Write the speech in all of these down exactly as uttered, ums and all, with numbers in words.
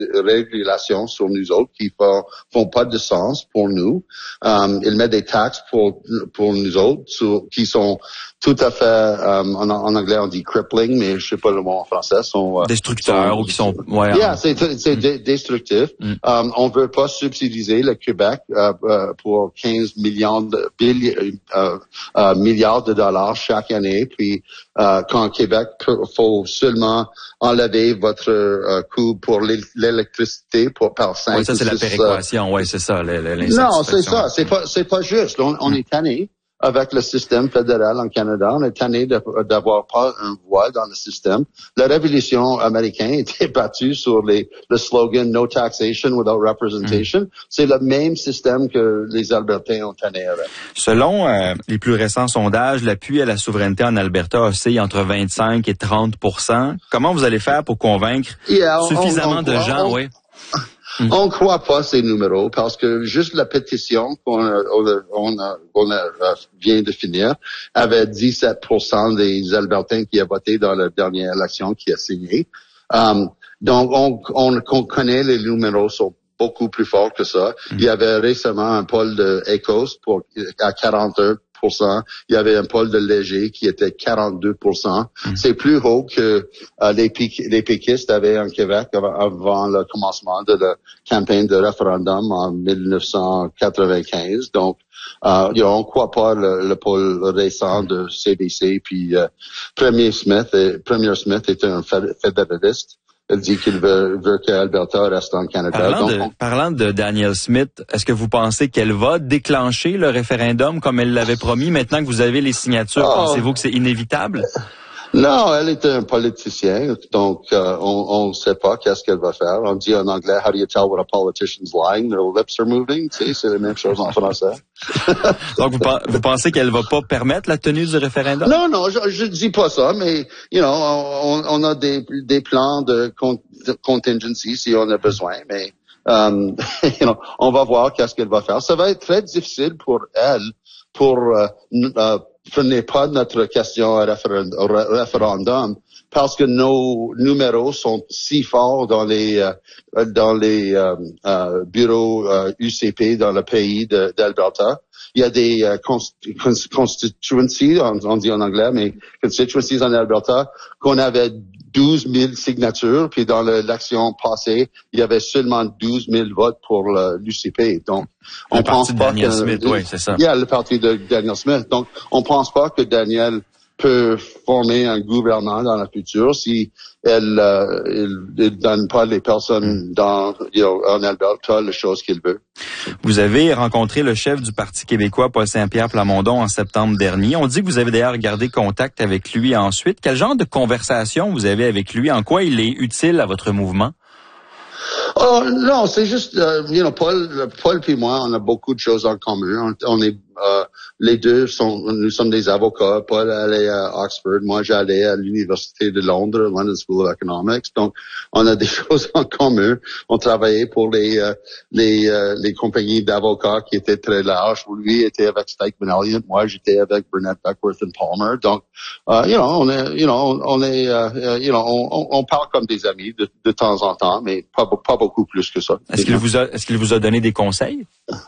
régulations sur nous autres qui font, font pas de sens pour nous. Um, il met des taxes pour pour nous autres sur, qui sont tout à fait, um, en, en anglais on dit crippling, mais je sais pas le mot en français, sont destructeurs ou qui sont ouais. Yeah, c'est c'est mm. destructif. Mm. Um, on veut pas subsidier le Québec uh, uh, pour quinze millions de billi- uh, uh, milliards de dollars chaque année. Puis uh, quand Québec faut seulement enlever votre uh, coût pour l'électricité pour par cinq. Oui, ça c'est la péréquation. Uh, oui, c'est ça. Non, c'est ça. C'est pas c'est pas juste. On, on mm. est tanné. Avec le système fédéral en Canada, on est tanné d'avoir pas un voix dans le système. La révolution américaine était battue sur les, le slogan « No taxation without representation ». Mm. C'est le même système que les Albertains ont tanné avec. Selon euh, les plus récents sondages, l'appui à la souveraineté en Alberta oscille entre vingt-cinq et trente pour cent. Comment vous allez faire pour convaincre yeah, suffisamment on, on, de on, gens? On, oui. Mm. On ne croit pas ces numéros parce que juste la pétition qu'on a, on a, on a, on a, vient de finir avait dix-sept pour cent des Albertains qui ont voté dans la dernière élection qui a signé. Um, donc, on, on, on connaît les numéros sont beaucoup plus forts que ça. Mm. Il y avait récemment un poll de Ecos pour, à quarante-un pour cent. Il y avait un pôle de Léger qui était quarante-deux pour cent. Mm. C'est plus haut que euh, les, piqu- les péquistes avaient en Québec avant, avant le commencement de la campagne de référendum en dix-neuf cent quatre-vingt-quinze. Donc, euh, you know, on ne croit pas le, le pôle récent de C B C. Puis, euh, Premier Smith, et, Premier Smith était un fédéraliste. Elle dit qu'il veut, veut qu'Alberta reste en Canada. Parlant, Donc, de, on... parlant de Danielle Smith, est-ce que vous pensez qu'elle va déclencher le référendum comme elle l'avait promis maintenant que vous avez les signatures? Oh. Pensez-vous que c'est inévitable? Non, elle est un politicien, donc euh, on ne sait pas qu'est-ce qu'elle va faire. On dit en anglais, how do you tell when a politician's lying? Their lips are moving. Tu sais, c'est la même chose en français. Donc, vous, vous pensez qu'elle va pas permettre la tenue du référendum? Non, non, je ne dis pas ça, mais, you know, on, on a des, des plans de, con, de contingency si on a besoin, mais, um, you know, on va voir qu'est-ce qu'elle va faire. Ça va être très difficile pour elle, pour, uh, uh, prenez pas notre question au référendum parce que nos numéros sont si forts dans les euh, dans les euh, euh, bureaux euh, U C P dans le pays de, d'Alberta. Il y a des euh, const- constituencies, on, on dit en anglais, mais constituencies en Alberta qu'on avait douze mille signatures, puis dans le, l'action passée, il y avait seulement douze mille votes pour le, l'U C P. Donc, on le pense parti pas de Daniel que, Smith, oui, c'est ça. Il y a le parti de Daniel Smith. Donc, on pense pas que Daniel peut former un gouvernement dans le futur si elle euh, il, il donne pas les personnes dans you know, en Alberta les choses qu'il veut. Vous avez rencontré le chef du Parti québécois, Paul Saint-Pierre Plamondon, en septembre dernier. On dit que vous avez d'ailleurs gardé contact avec lui ensuite. Quel genre de conversation vous avez avec lui? En quoi il est utile à votre mouvement? Oh non, c'est juste, uh, you know, Paul, Paul puis moi, on a beaucoup de choses en commun. On, on est, uh, les deux sont, nous sommes des avocats. Paul allait à Oxford, moi j'allais à l'université de Londres, London School of Economics. Donc, on a des choses en commun. On travaillait pour les, uh, les, uh, les compagnies d'avocats qui étaient très larges. Lui était avec Stikeman Elliott, moi j'étais avec Burnett Beckworth and Palmer. Donc, uh, you know, on est, you know, on est, uh, you know, on, on parle comme des amis de, de temps en temps, mais pas, pas beaucoup plus que ça. Est-ce qu'il vous a, est-ce qu'il vous a donné des conseils?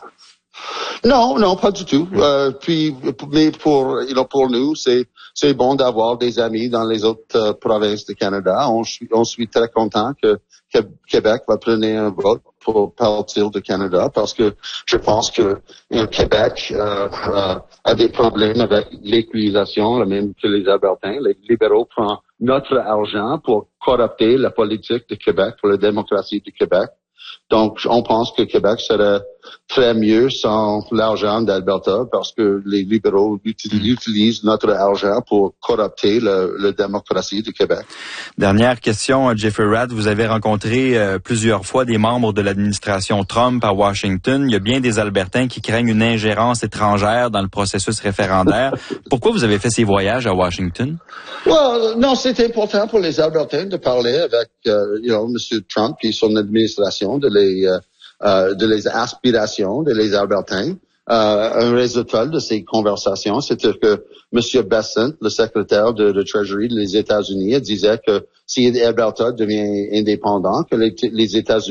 Non, non, pas du tout. Euh, puis, mais pour, you know, pour nous, c'est, c'est bon d'avoir des amis dans les autres euh, provinces du Canada. On suis, on suis très content que, que Québec va prendre un vote pour partir du Canada parce que je pense que you know, Québec euh, euh, a des problèmes avec l'équilisation, le même que les Albertains. Les libéraux prennent notre argent pour corrupter la politique du Québec, pour la démocratie du Québec. Donc, on pense que Québec serait très mieux sans l'argent d'Alberta parce que les libéraux utilisent notre argent pour corrupter le, la démocratie du Québec. Dernière question, Jeffrey Rath. Vous avez rencontré euh, plusieurs fois des membres de l'administration Trump à Washington. Il y a bien des Albertains qui craignent une ingérence étrangère dans le processus référendaire. Pourquoi vous avez fait ces voyages à Washington? Well, non, c'est important pour les Albertains de parler avec, uh, you know, M. Trump et son administration de les, uh, uh, de les aspirations de les Albertains. Uh, un résultat de ces conversations, c'était que M. Bessent, le secrétaire de, de Treasury des États-Unis, disait que si Alberta devient indépendant, que les, les États-Unis